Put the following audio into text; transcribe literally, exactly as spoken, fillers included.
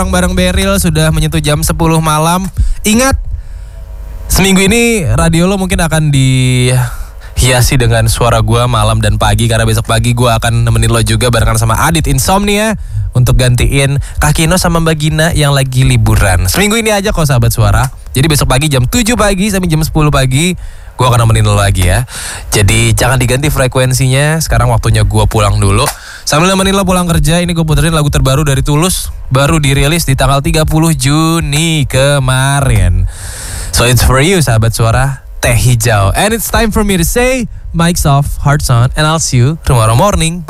bareng Beril sudah menyentuh jam sepuluh malam. Ingat, seminggu ini radio lo mungkin akan dihiasi dengan suara gue malam dan pagi. Karena besok pagi gue akan nemenin lo juga barengan sama Adit Insomnia untuk gantiin Kak Kino sama Mbak Gina yang lagi liburan. Seminggu ini aja kok sahabat suara. Jadi besok pagi jam tujuh pagi sampai jam sepuluh pagi gue akan nemenin lo lagi ya. Jadi jangan diganti frekuensinya. Sekarang waktunya gue pulang dulu. Sambil nemenin lo pulang kerja, ini gue puterin lagu terbaru dari Tulus. Baru dirilis di tanggal tiga puluh Juni kemarin. So it's for you sahabat suara, Teh Hijau. And it's time for me to say, mics off, hearts on, and I'll see you tomorrow morning.